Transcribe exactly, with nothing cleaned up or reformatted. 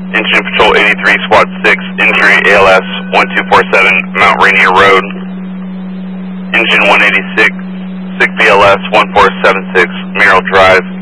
Engine Patrol eighty-three, Squad six, injury A L S one two four seven, Mount Rainier Road. Engine one eighty-six, SIG B L S one four seven six, Merrill Drive.